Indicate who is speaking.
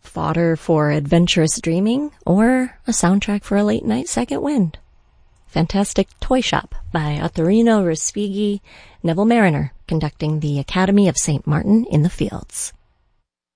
Speaker 1: fodder for adventurous dreaming, or a soundtrack for a late-night second wind. Fantastic Toy Shop by Ottorino Respighi, Neville Mariner, conducting the Academy of St. Martin in the Fields.